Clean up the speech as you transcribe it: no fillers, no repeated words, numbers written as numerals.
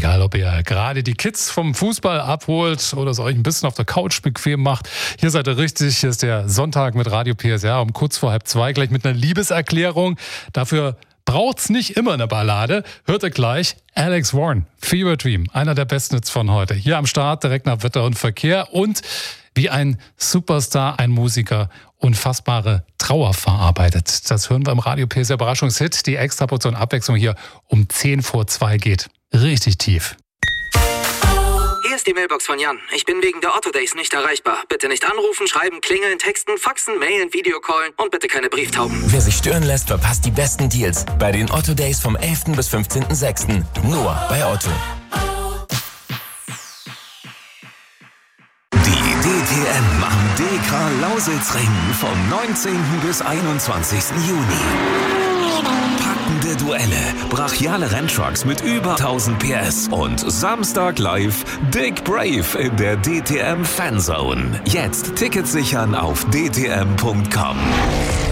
Egal, ob ihr gerade die Kids vom Fußball abholt oder es euch ein bisschen auf der Couch bequem macht. Hier seid ihr richtig. Hier ist der Sonntag mit Radio PSR um kurz vor 1:30 gleich mit einer Liebeserklärung. Dafür braucht's nicht immer eine Ballade. Hört ihr gleich Alex Warren, Fever Dream, einer der besten Hits von heute. Hier am Start, direkt nach Wetter und Verkehr. Und wie ein Superstar, ein Musiker, unfassbare Trauer verarbeitet. Das hören wir im Radio PSR Überraschungshit. Die extra Portion Abwechslung hier um 1:10 geht richtig tief. Hier ist die Mailbox von Jan. Ich bin wegen der Otto Days nicht erreichbar. Bitte nicht anrufen, schreiben, klingeln, texten, faxen, mailen, Videocallen und bitte keine Brieftauben. Wer sich stören lässt, verpasst die besten Deals bei den Otto Days vom 11. bis 15.06. Nur bei Otto. Die DTM am DK Lausitzring vom 19. bis 21. Juni. Packende Duelle, brachiale Renntrucks mit über 1000 PS und Samstag live Dick Brave in der DTM Fanzone. Jetzt Tickets sichern auf dtm.com.